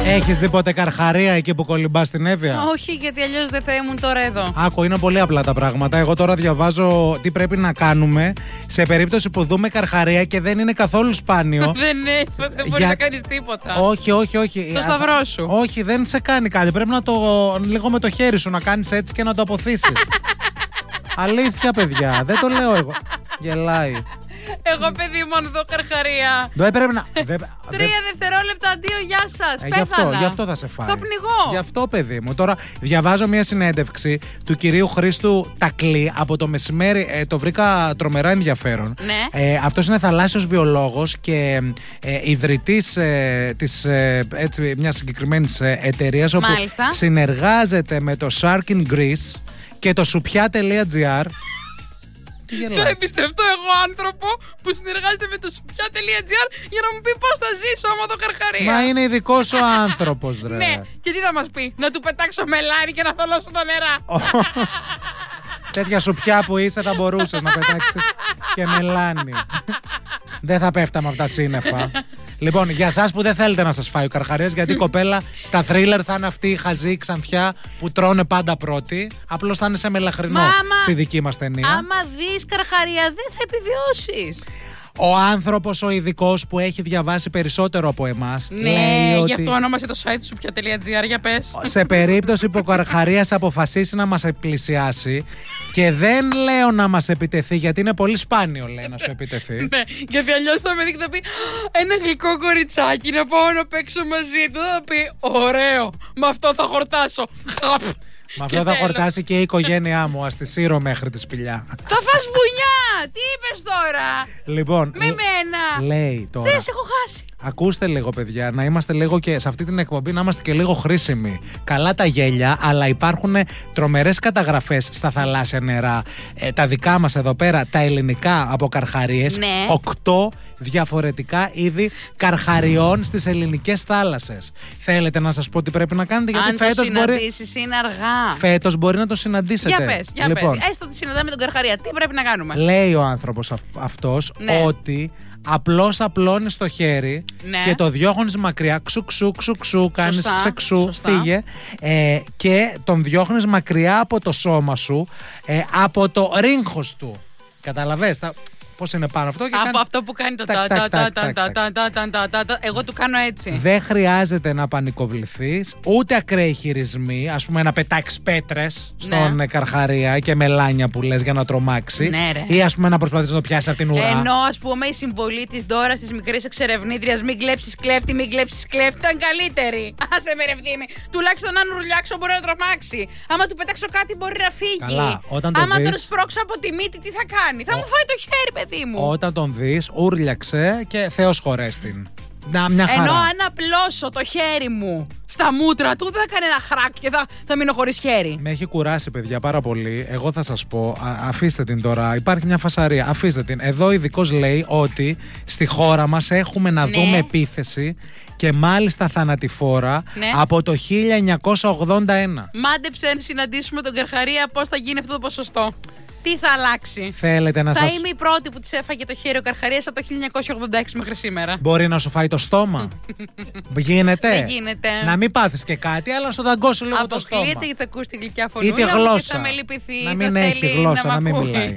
Έχεις δει ποτέ καρχαρία εκεί που κολυμπάς στην Εύβοια? Όχι, γιατί αλλιώς δεν θα ήμουν τώρα εδώ. Άκου, είναι πολύ απλά τα πράγματα. Εγώ τώρα διαβάζω τι πρέπει να κάνουμε σε περίπτωση που δούμε καρχαρία και δεν είναι καθόλου σπάνιο. Δεν μπορεί να κάνεις τίποτα. Όχι. Το σταυρό σου. Όχι, δεν σε κάνει κάτι. Πρέπει να το λίγο με το χέρι σου να κάνεις έτσι και να το αποθήσεις. Αλήθεια, παιδιά. Δεν το λέω εγώ. Γελάει. Εγώ, παιδί μου, αν δω καρχαρία. Δεν πρέπει να. 3 δευτερόλεπτα, αντίο, γεια σας. Πέθανα. Γι' αυτό θα σε φάει. Θα πνιγώ. Γι' αυτό, παιδί μου. Τώρα διαβάζω μια συνέντευξη του κυρίου Χρήστου Τακλή από το μεσημέρι. Το βρήκα τρομερά ενδιαφέρον. Ναι. Αυτός είναι θαλάσσιος βιολόγος και ιδρυτής της μιας συγκεκριμένης εταιρείας, όπου συνεργάζεται με το Shark in Greece και το Soupia.gr. Θα εμπιστευτώ εγώ άνθρωπο που συνεργάζεται με το Soupia.gr για να μου πει πώς θα ζήσω άμα το καρχαρία. Μα είναι ειδικός ο άνθρωπος, ρε. Ναι, και τι θα μας πει? Να του πετάξω μελάνι και να θολώσω τα νερά. Τέτοια σουπιά που είσαι θα μπορούσες να πετάξεις και μελάνι. Δεν θα πέφταμε από τα σύννεφα. Λοιπόν, για εσάς που δεν θέλετε να σας φάει ο καρχαρίας, γιατί η κοπέλα στα θρίλερ θα είναι αυτή η χαζή ξανθιά που τρώνε πάντα πρώτη. Απλώς θα είναι σε μελαχρινό στη δική μας ταινία. Άμα δεις καρχαρία δεν θα επιβιώσεις. Ο άνθρωπος ο ειδικός που έχει διαβάσει περισσότερο από εμάς. Ναι, γι' αυτό ονόμασε το site σου Soupia.gr, για πες. Σε περίπτωση που ο καρχαρίας αποφασίσει να μας πλησιάσει, και δεν λέω να μας επιτεθεί, γιατί είναι πολύ σπάνιο, λέει, να σου επιτεθεί. Ναι, γιατί αλλιώς θα με δει και θα πει ένα γλυκό κοριτσάκι να πάω να παίξω μαζί του. Θα πει ωραίο, με αυτό θα χορτάσω. Με αυτό θα χορτάσει και η οικογένειά μου. Ας τη σύρω μέχρι τη σπηλιά. Θα φας βουνιά! Τι είπες τώρα? Λοιπόν, με μένα! Λέει τώρα. Δεν σε έχω χάσει. Ακούστε λίγο, παιδιά, να είμαστε λίγο και σε αυτή την εκπομπή να είμαστε και λίγο χρήσιμοι. Καλά τα γέλια, αλλά υπάρχουν τρομερές καταγραφές στα θαλάσσια νερά. Τα δικά μας εδώ πέρα, τα ελληνικά από καρχαρίες. Ναι. 8 διαφορετικά είδη καρχαριών στις ελληνικές θάλασσες. Θέλετε να σας πω τι πρέπει να κάνετε? Γιατί αν φέτος το συναντήσεις είναι αργά. Φέτος μπορεί να το συναντήσετε. Για πες. Έστω ότι συναντάμε τον καρχαρία. Τι πρέπει να κάνουμε? Λέει ο άνθρωπος αυτός, ναι, ότι απλώς απλώνεις το χέρι, ναι, και το διώχνεις μακριά. Ξου, κάνεις ξεξού, φύγε. Και τον διώχνεις μακριά από το σώμα σου, από το ρίγχος του. Καταλαβες? Πώς είναι πάνω αυτό? Και από αυτό που κάνει το εγώ του κάνω έτσι. Δεν χρειάζεται να πανικοβληθείς, ούτε ακραίοι χειρισμοί. Ας πούμε να πετάξεις πέτρες στον καρχαρία και μελάνια που λες για να τρομάξει. Ή ας πούμε να προσπαθείς να το πιάσεις από την ουρά. Ενώ ας πούμε η συμβολή της Ντόρας, της μικρής εξερευνήτριας, μην κλέψεις κλέφτη, ήταν καλύτερη. Άσε με, ρε Ευθύμη. Τουλάχιστον αν ρουλιάξω μπορεί να τρομάξει. Άμα του πετάξω κάτι μπορεί να φύγει. Καλά, άμα τον σπρώξω από τη μύτη, τι θα κάνει? Θα μου φάει το χέρι, παιδί μου. Όταν τον δεις, ούρλιαξε και Θεός χωρέστην. Μια χαρά. Ενώ αν απλώσω το χέρι μου στα μούτρα του, δεν θα κάνει ένα χράκ και θα μείνω χωρίς χέρι. Με έχει κουράσει, παιδιά, πάρα πολύ. Εγώ θα σας πω, αφήστε την τώρα. Υπάρχει μια φασαρία. Αφήστε την. Εδώ ειδικός λέει ότι στη χώρα μας έχουμε να δούμε επίθεση, και μάλιστα θανατηφόρα, από το 1981. Μάντεψε να συναντήσουμε τον καρχαρία, πώς θα γίνει αυτό το ποσοστό. Τι θα αλλάξει? Θέλετε να θα είμαι η πρώτη που της έφαγε το χέρι ο καρχαρίας από το 1986 μέχρι σήμερα. Μπορεί να σου φάει το στόμα? Γίνεται? Δεν γίνεται. Να μην πάθεις και κάτι, αλλά να σου δαγκώσει λίγο το στόμα. Αποκλείεται γιατί θα ακούσει τη γλυκιά φωνή. Ή τη γλώσσα. Και θα με λυπηθεί. Να μην έχει γλώσσα, να μην μιλάει.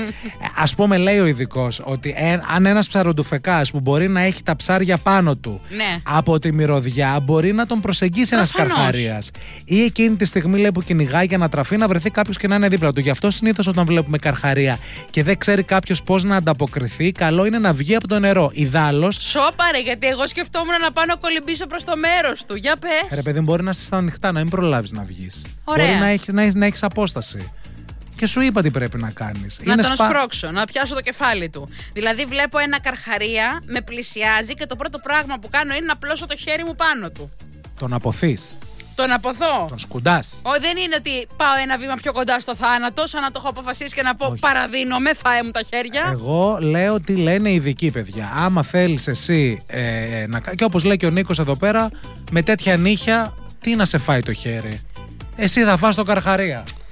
Ας πούμε, λέει ο ειδικός ότι αν ένας ψαροντουφεκάς που μπορεί να έχει τα ψάρια πάνω του, από τη μυρωδιά, μπορεί να τον προσεγγίσει ένας καρχαρίας. Ή εκείνη τη στιγμή, λέει, που κυνηγάει για να τραφεί, να βρεθεί κάποιος και να είναι δίπλα του. Γι' αυτό συνήθως όταν βλέπουμε καρχαρία και δεν ξέρει κάποιος πώς να ανταποκριθεί, καλό είναι να βγει από το νερό. Ιδάλλως. Σώπαρε, γιατί εγώ σκεφτόμουν να πάω να κολυμπήσω προς το μέρος του. Για πες. Ρε παιδί, μπορεί να είσαι στα ανοιχτά, να μην προλάβεις να βγεις. Ωραία. Μπορεί να έχεις απόσταση. Και σου είπα τι πρέπει να κάνεις. Να τον σπρώξω, να πιάσω το κεφάλι του. Δηλαδή, βλέπω ένα καρχαρία, με πλησιάζει και το πρώτο πράγμα που κάνω είναι να πλώσω το χέρι μου πάνω του. Τον αποθείς. Τον αποθώ. Τον σκουντάς. Δεν είναι ότι πάω ένα βήμα πιο κοντά στο θάνατο, σαν να το έχω αποφασίσει και να πω παραδίνομαι, φάε μου τα χέρια. Εγώ λέω τι λένε οι ειδικοί, παιδιά. Άμα θέλεις εσύ και όπως λέει και ο Νίκος εδώ πέρα, με τέτοια νύχια, τι να σε φάει το χέρι? Εσύ θα φας το καρχαρία.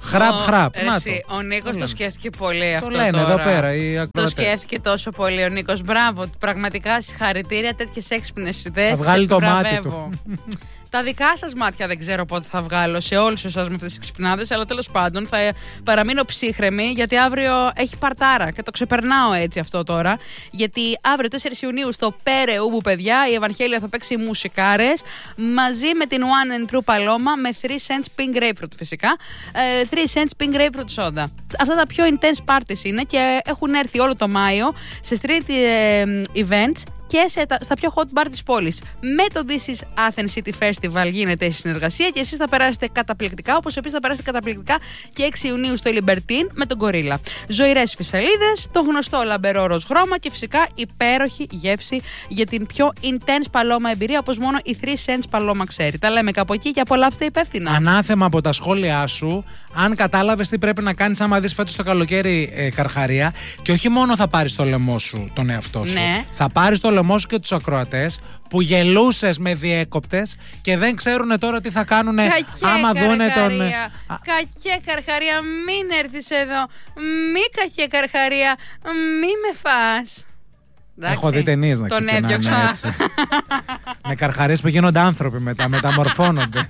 Χραπ. Ο Νίκος το σκέφτηκε πολύ αυτό. Το λένε τώρα. Εδώ πέρα οι ακροατές. Το σκέφτηκε τόσο πολύ ο Νίκος. Μπράβο, πραγματικά συγχαρητήρια, τέτοιες έξυπνες ιδέες. Θα βγάλει το μάτι του. Τα δικά σας μάτια δεν ξέρω πότε θα βγάλω σε όλους εσάς με αυτές τις εξυπνάδες, αλλά τέλος πάντων θα παραμείνω ψύχρεμη, γιατί αύριο έχει παρτάρα και το ξεπερνάω έτσι αυτό τώρα. Γιατί αύριο 4 Ιουνίου στο Πέρε Ούμπου, παιδιά, η Ευαγγέλια θα παίξει μουσικάρες μαζί με την One and True Paloma με 3 cents pink grapefruit φυσικά. 3 cents pink grapefruit soda. Αυτά τα πιο intense parties είναι και έχουν έρθει όλο το Μάιο σε street events και στα πιο hot bar της πόλης. Με το This is Athens City Festival γίνεται η συνεργασία και εσείς θα περάσετε καταπληκτικά, όπως επίσης θα περάσετε καταπληκτικά και 6 Ιουνίου στο Λιμπερτίν με τον Κορίλα. Ζωηρές φυσαλίδες, το γνωστό λαμπερό ροζ χρώμα και φυσικά υπέροχη γεύση για την πιο intense παλώμα εμπειρία, όπως μόνο η 3 cents παλώμα ξέρει. Τα λέμε κάπου εκεί και απολαύστε υπεύθυνα. Ανάθεμα από τα σχόλιά σου, αν κατάλαβες τι πρέπει να κάνεις άμα δεις φέτος το καλοκαίρι Καρχαρία, και όχι μόνο θα πάρεις το λαιμό σου, τον εαυτό σου, θα πάρεις το λαιμό σου και τους ακροατές που γελούσες με διέκοπτες και δεν ξέρουν τώρα τι θα κάνουν άμα δούνε τον. Κακέ Καρχαρία, μην έρθεις εδώ. Μη κακέ Καρχαρία, μη με φας. Έχω δει ταινίες να ξεκινάνε έτσι. Με καρχαρίες που γίνονται άνθρωποι μετά, μεταμορφώνονται.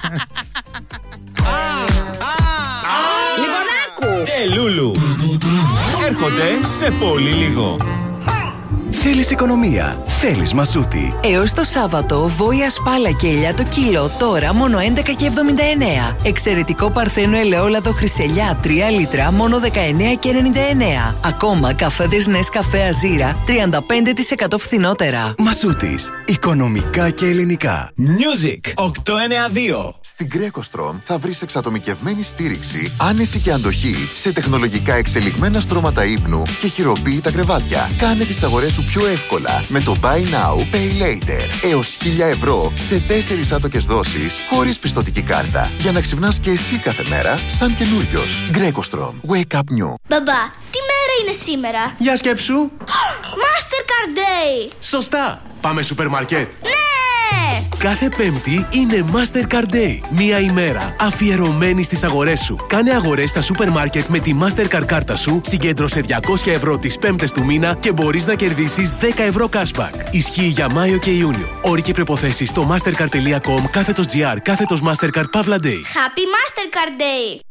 Λιγονάκου και Λούλου έρχονται σε πολύ λίγο. Θέλεις οικονομία, θέλεις Μασούτη. Έως το Σάββατο, βόηα σπάλα και ελιά το κιλό, τώρα μόνο 11,79. Εξαιρετικό παρθένο ελαιόλαδο χρυσελιά 3 λίτρα, μόνο 19,99. Ακόμα καφέδες Νεσκαφέ Αζίρα, 35% φθηνότερα. Μασούτης, οικονομικά και ελληνικά. Music 892. Στην GrecoStrom θα βρεις εξατομικευμένη στήριξη, άνεση και αντοχή σε τεχνολογικά εξελιγμένα στρώματα ύπνου και χειροποίητα κρεβάτια. Κάνε τις αγορές σου πιο εύκολα με το Buy Now, Pay Later. Έως 1.000 ευρώ σε 4 άτοκες δόσεις χωρίς πιστωτική κάρτα. Για να ξυπνάς και εσύ κάθε μέρα σαν καινούριος. GrecoStrom. Wake up new. Μπαμπά, τι μέρα είναι σήμερα? Για σκέψου. Mastercard Day. Σωστά. Πάμε σούπερ μάρκετ. Ναι. Κάθε Πέμπτη είναι Mastercard Day. Μία ημέρα αφιερωμένη στις αγορές σου. Κάνε αγορές στα σούπερ μάρκετ με τη Mastercard κάρτα σου, συγκέντρωσε 200 ευρώ τις Πέμπτες του μήνα και μπορείς να κερδίσεις 10 ευρώ cashback. Ισχύει για Μάιο και Ιούνιο. Όροι και προϋποθέσεις στο mastercard.com/GR Mastercard Pavla Day. Happy Mastercard Day.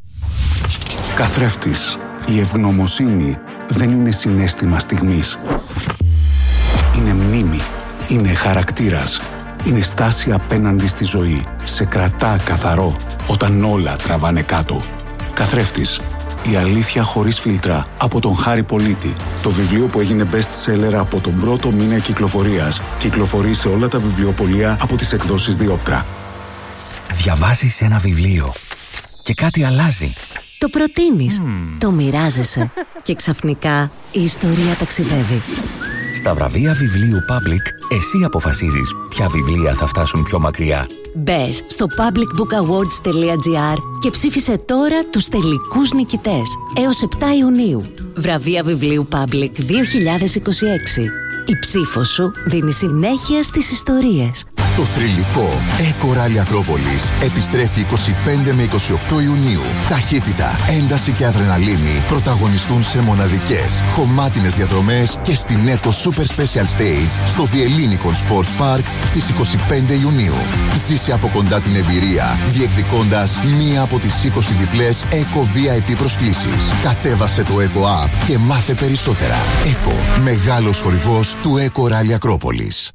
Καθρέφτης. Η ευγνωμοσύνη δεν είναι συναίσθημα στιγμής. Είναι μνήμη. Είναι χαρακτήρας. Είναι στάση απέναντι στη ζωή. Σε κρατά καθαρό όταν όλα τραβάνε κάτω. Καθρέφτης. Η αλήθεια χωρίς φίλτρα από τον Χάρη Πολίτη. Το βιβλίο που έγινε best seller από τον πρώτο μήνα κυκλοφορίας. Κυκλοφορεί σε όλα τα βιβλιοπωλεία από τις εκδόσεις Διόπτρα. Διαβάζεις ένα βιβλίο και κάτι αλλάζει. Το προτείνεις, το μοιράζεσαι και ξαφνικά η ιστορία ταξιδεύει. Στα βραβεία βιβλίου Public, εσύ αποφασίζεις ποια βιβλία θα φτάσουν πιο μακριά. Μπες στο publicbookawards.gr και ψήφισε τώρα τους τελικούς νικητές έως 7 Ιουνίου. Βραβεία βιβλίου Public 2026. Η ψήφος σου δίνει συνέχεια στις ιστορίες. Το θρυλικό Eco Rally Ακρόπολης επιστρέφει 25 με 28 Ιουνίου. Ταχύτητα, ένταση και αδρεναλίνη πρωταγωνιστούν σε μοναδικές, χωμάτινες διαδρομές και στην Eco Super Special Stage στο The Ellinikon Sports Park στις 25 Ιουνίου. Ζήσε από κοντά την εμπειρία, διεκδικώντας μία από τις 20 διπλές Eco VIP προσκλήσεις. Κατέβασε το Eco App και μάθε περισσότερα. Eco, μεγάλος χορηγός του Eco Rally Ακρόπολης.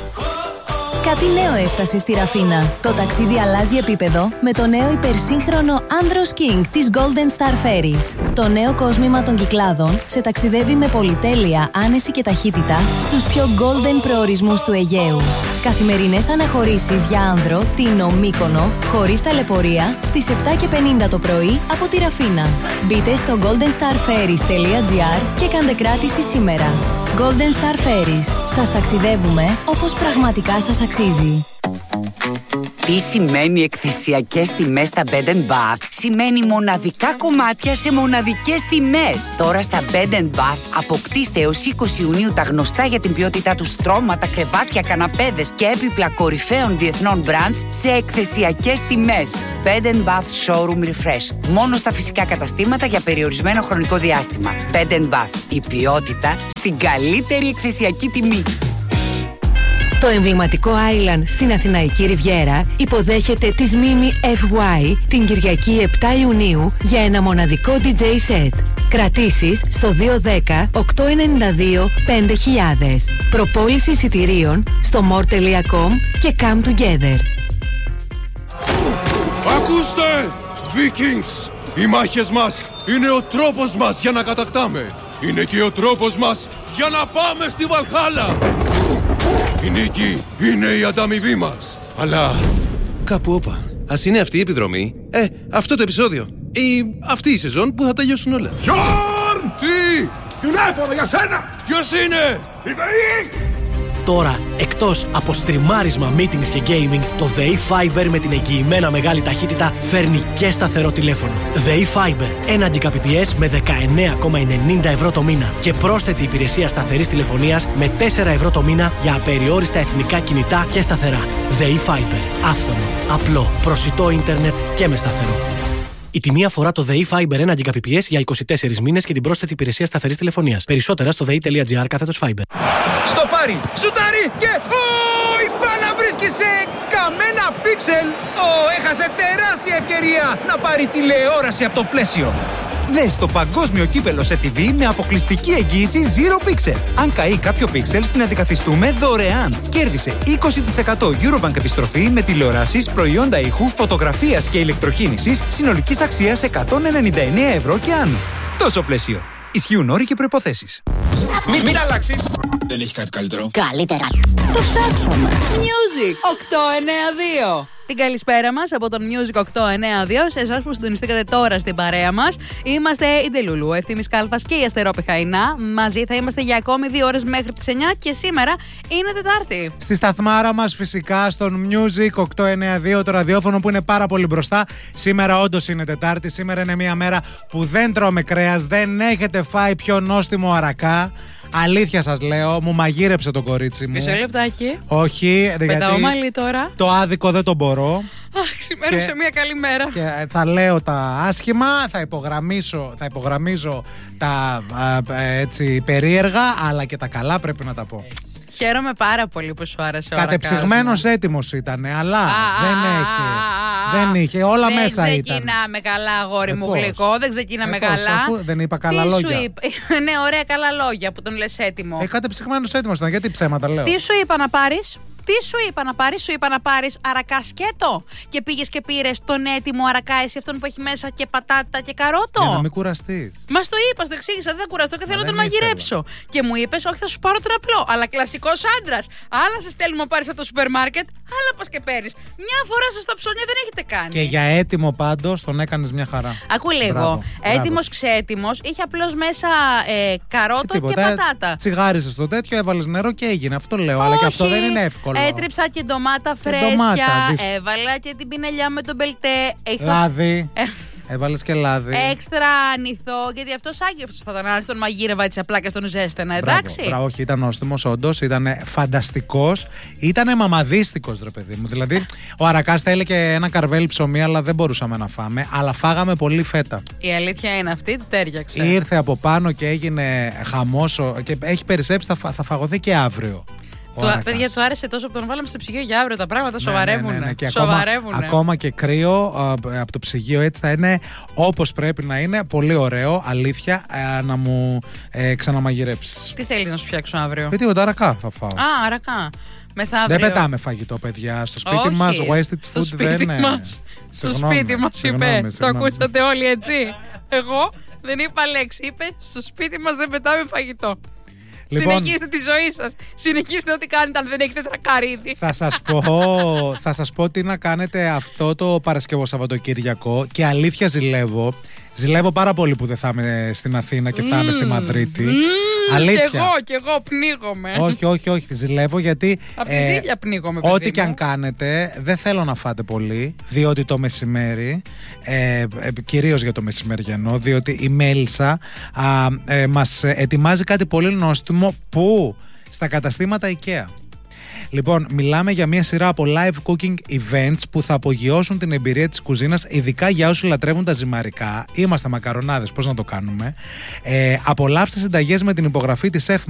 Κάτι νέο έφτασε στη Ραφίνα. Το ταξίδι αλλάζει επίπεδο με το νέο υπερσύγχρονο Andros King της Golden Star Ferries. Το νέο κόσμημα των Κυκλάδων σε ταξιδεύει με πολυτέλεια, άνεση και ταχύτητα στους πιο golden προορισμούς του Αιγαίου. Καθημερινές αναχωρήσεις για άνδρο, Τίνο, Μύκονο, χωρίς ταλαιπωρία, στις 7:50 το πρωί από τη Ραφίνα. Μπείτε στο goldenstarferries.gr και κάντε κράτηση σήμερα. Golden Star Ferries. Σας ταξιδεύουμε όπως πραγματικά σας αξίζει. Τι σημαίνει εκθεσιακές τιμές στα Bed & Bath? Σημαίνει μοναδικά κομμάτια σε μοναδικές τιμές. Τώρα στα Bed & Bath αποκτήστε έως 20 Ιουνίου τα γνωστά για την ποιότητά του στρώματα, κρεβάτια, καναπέδες και έπιπλα κορυφαίων διεθνών brands σε εκθεσιακές τιμές. Bed & Bath Showroom Refresh. Μόνο στα φυσικά καταστήματα για περιορισμένο χρονικό διάστημα. Bed & Bath. Η ποιότητα στην καλύτερη εκθεσιακή τιμή. Το εμβληματικό Island στην Αθηναϊκή Ριβιέρα υποδέχεται τις Mimi FY την Κυριακή 7 Ιουνίου για ένα μοναδικό DJ set. Κρατήσεις στο 210-892-5000. Προπόληση εισιτηρίων στο more.com και come together. Ακούστε! Vikings! Οι μάχες μας είναι ο τρόπος μας για να κατακτάμε. Είναι και ο τρόπος μας για να πάμε στη Βαλχάλα. Η νίκη είναι η ανταμοιβή μας. Αλλά κάπου όπα. Ας είναι αυτή η επιδρομή, αυτό το επεισόδιο ή αυτή η σεζόν που θα τελειώσουν όλα. Γιόρν! Τι! Τηλέφωνο για σένα! Ποιος είναι? Η ΔΕΗ! Τώρα, εκτός από στριμάρισμα, meetings και gaming, το ΔΕΗ Fiber με την εγγυημένα μεγάλη ταχύτητα φέρνει και σταθερό τηλέφωνο. ΔΕΗ Fiber, 1 Gbps με 19,90 ευρώ το μήνα και πρόσθετη υπηρεσία σταθερής τηλεφωνίας με 4 ευρώ το μήνα για απεριόριστα εθνικά κινητά και σταθερά. ΔΕΗ Fiber, άφθονο, απλό, προσιτό ίντερνετ και με σταθερό. Η τιμή αφορά το ΔΕΗ Fiber 1 Gbps για 24 μήνες και την πρόσθετη υπηρεσία σταθερής τηλεφωνίας. Περισσότερα στο dei.gr/Fiber. Στο πάρει, σουτάρει και η μπάλα βρίσκει σε καμένα πίξελ. Έχασε τεράστια ευκαιρία να πάρει τηλεόραση από το πλαίσιο. Δες το παγκόσμιο κύπελο σε TV με αποκλειστική εγγύηση Zero Pixel. Αν καεί κάποιο πίξελ, την αντικαθιστούμε δωρεάν. Κέρδισε 20% Eurobank επιστροφή με τηλεοράσεις, προϊόντα ήχου, φωτογραφίας και ηλεκτροκίνησης συνολικής αξίας 199 ευρώ και άνω. Τόσο πλαίσιο. Ισχύουν όροι και προϋποθέσεις. Μην αλλάξεις. Δεν έχει κάτι καλύτερο. Καλύτερα. Το ψάξαμε. Music 892. Την καλησπέρα μας από τον Music 892 σε εσάς που συντονιστήκατε τώρα στην παρέα μας. Είμαστε η Ντελούλου, ο Ευθύμης Κάλφας και η Αστερό Πεχαϊνά. Μαζί θα είμαστε για ακόμη 2 ώρες μέχρι τις 9 και σήμερα είναι Τετάρτη. Στη σταθμάρα μας φυσικά στον Music 892, το ραδιόφωνο που είναι πάρα πολύ μπροστά. Σήμερα όντως είναι Τετάρτη, σήμερα είναι μια μέρα που δεν τρώμε κρέας, δεν έχετε φάει πιο νόστιμο αρακά. Αλήθεια σας λέω, μου μαγείρεψε το κορίτσι μου. Μισό λεπτάκι. Όχι, πετάω μαλλί τώρα. Το άδικο δεν το μπορώ. Αχ, ξημέρωσε μια καλή μέρα. Και θα λέω τα άσχημα, θα υπογραμμίζω τα έτσι περίεργα, αλλά και τα καλά πρέπει να τα πω. Χαίρομαι πάρα πολύ που σου άρεσε ο αρακάς. Κατεψυγμένος έτοιμος ήτανε, αλλά δεν είχε, όλα μέσα ήταν. Δεν ξεκινάμε καλά, αγόρι μου γλυκό, δεν ξεκινάμε καλά. Δεν είπα καλά λόγια. Ναι, ωραία καλά λόγια που τον λες έτοιμο. Κατεψυγμένος έτοιμος ήταν, γιατί ψέματα λέω. Τι σου είπα να πάρεις? Τι σου είπα να πάρεις? Σου είπα να πάρεις αρακά σκέτο και πήγες και πήρες τον έτοιμο αρακά, εσύ αυτόν που έχει μέσα και πατάτα και καρότο. Για να μην κουραστείς. Μας το είπα, το εξήγησα, δεν θα κουραστώ και θέλω να τον μαγειρέψω. Και μου είπες, όχι, θα σου πάρω τον απλό. Αλλά κλασικός άντρας. Άλλα σε στέλνουμε να πάρεις από το σούπερ μάρκετ, άλλα πας και παίρνεις. Μια φορά σας τα ψώνια δεν έχετε κάνει. Και για έτοιμο πάντως τον έκανες μια χαρά. Ακού λίγο. Έτοιμος ξέτοιμος, είχε απλώς μέσα καρότο και πατάτα. Τσιγάρισες το τέτοιο, έβαλες νερό και έγινε. Αυτό λέω, αλλά και αυτό δεν είναι εύκολο. Έτριψα και ντομάτα φρέσκια, έβαλα και την πινελιά με τον μπελτέ. Λάδι. Έβαλες και λάδι. Έξτρα ανηθό, γιατί αυτός άγγευτος θα ήταν αν τον μαγείρευα έτσι απλά και στον ζέστενα, εντάξει. Μπράβο, όχι, ήταν νόστιμος, όντως, ήταν φανταστικός. Ήταν μαμαδίστικος, ρε παιδί μου. Δηλαδή, ο αρακάς θέλει και ένα καρβέλι ψωμί, αλλά δεν μπορούσαμε να φάμε. Αλλά φάγαμε πολύ φέτα. Η αλήθεια είναι αυτή, του τέριαξε. Ήρθε από πάνω και έγινε χαμός και έχει περισσέψει, θα φαγωθεί και αύριο. Παιδιά, του άρεσε τόσο που τον βάλαμε στο ψυγείο για αύριο. Τα πράγματα σοβαρεύουν. Ναι. Και ακόμα και κρύο από το ψυγείο, έτσι θα είναι όπως πρέπει να είναι. Πολύ ωραίο, αλήθεια, να μου ξαναμαγειρέψεις. Τι θέλεις να σου φτιάξω αύριο? Τίποτα, αρακά θα φάω. Αρακά. Μεθαύριο. Δεν πετάμε φαγητό, παιδιά. Στο σπίτι μας, wasted food δεν είναι. Στο σπίτι μας είπε. Το ακούσατε όλοι, έτσι. Εγώ δεν είπα λέξη. Είπε, στο σπίτι μας δεν πετάμε φαγητό. Λοιπόν, συνεχίστε τη ζωή σας. Συνεχίστε ό,τι κάνετε αν δεν έχετε τρακάρει ήδη. Θα σας πω τι να κάνετε αυτό το Παρασκευό Σαββατοκύριακο. Και αλήθεια ζηλεύω πάρα πολύ που δεν θα είμαι στην Αθήνα και θα είμαι στη Μαδρίτη. Αλήθεια. Κι εγώ πνίγομαι. Όχι, ζηλεύω γιατί. Από τη ζήλια πνίγομαι, παιδί ό,τι και αν κάνετε, δεν θέλω να φάτε πολύ, διότι το μεσημέρι, κυρίως για το μεσημεριανό, διότι η Μέλισσα μας ετοιμάζει κάτι πολύ νόστιμο που στα καταστήματα IKEA. Λοιπόν, μιλάμε για μια σειρά από live cooking events που θα απογειώσουν την εμπειρία της κουζίνας, ειδικά για όσοι λατρεύουν τα ζυμαρικά. Είμαστε μακαρονάδες, πώς να το κάνουμε. Απολαύστε συνταγές με την υπογραφή της Chef